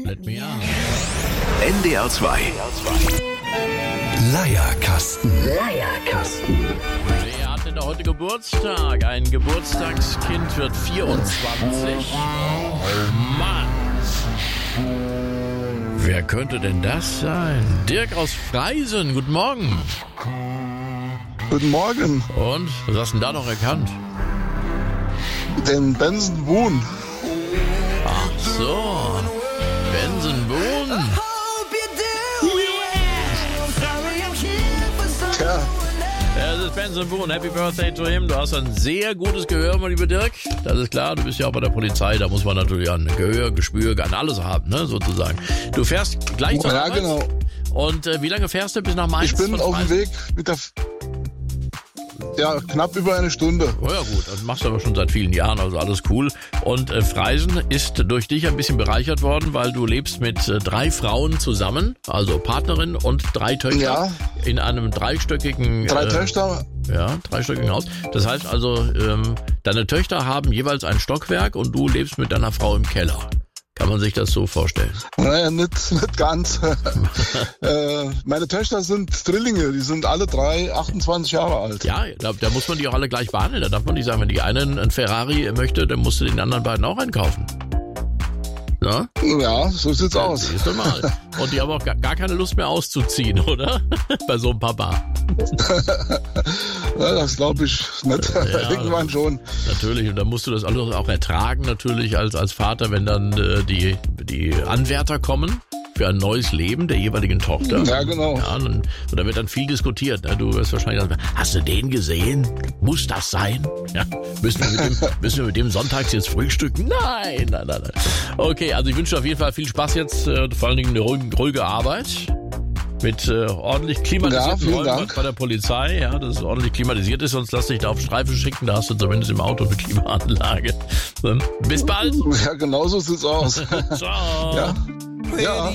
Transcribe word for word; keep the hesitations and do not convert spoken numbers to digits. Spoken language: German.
Let me out. N D R zwei. Leierkasten. Leierkasten. Wer hat denn da heute Geburtstag? Ein Geburtstagskind wird vierundzwanzig. Oh Mann. Wer könnte denn das sein? Dirk aus Freisen, guten Morgen. Guten Morgen. Und, was hast du denn da noch erkannt? Den Benson Boone. Ach so, Benson Boone. Tja, Ja, das ist Benson Boone. Happy Birthday to him. Du hast ein sehr gutes Gehör, mein lieber Dirk. Das ist klar, du bist ja auch bei der Polizei. Da muss man natürlich an Gehör, Gespür, an alles haben, ne, sozusagen. Du fährst gleich zur ja Arbeit. genau. Und äh, wie lange fährst du bis nach Mainz? Ich bin von auf dem Freisen? Weg mit der... F- Ja, knapp über eine Stunde. Oh ja gut, das machst du aber schon seit vielen Jahren, also alles cool. Und äh, Freisen ist durch dich ein bisschen bereichert worden, weil du lebst mit äh, drei Frauen zusammen, also Partnerin und drei Töchter Ja. in einem dreistöckigen Drei äh, Töchter. Ja, dreistöckigen Haus. Das heißt also, ähm, deine Töchter haben jeweils ein Stockwerk und du lebst mit deiner Frau im Keller. Kann man sich das so vorstellen? Naja, nicht, nicht ganz. äh, meine Töchter sind Drillinge. Die sind alle drei achtundzwanzig Jahre alt. Ja, da, da muss man die auch alle gleich behandeln. Da darf man nicht sagen, wenn die eine einen Ferrari möchte, dann musst du den anderen beiden auch einkaufen. Na? Ja, so sieht's aus. Siehst du mal. Und die haben auch gar, gar keine Lust mehr auszuziehen, oder? Bei so einem Papa. Ja, das glaube ich nicht. Ja. Irgendwann schon. Natürlich. Und dann musst du das alles auch ertragen, natürlich, als, als Vater, wenn dann äh, die, die Anwärter kommen für ein neues Leben der jeweiligen Tochter. Ja, genau. Ja, und, und da wird dann viel diskutiert. Ne? Du wirst wahrscheinlich sagen, hast du den gesehen? Muss das sein? Ja, müssen wir mit dem, müssen wir mit dem sonntags jetzt frühstücken? Nein, nein, nein, nein. Okay, also ich wünsche dir auf jeden Fall viel Spaß jetzt, äh, vor allen Dingen eine ruhige, ruhige Arbeit. Mit äh, ordentlich klimatisierten Ja, vielen Räumen Dank. bei der Polizei, ja, dass es ordentlich klimatisiert ist, sonst lass dich da auf Streife schicken, da hast du zumindest im Auto eine Klimaanlage. Bis bald. Ja, genau so sieht's aus. Ciao. Ja. Ja.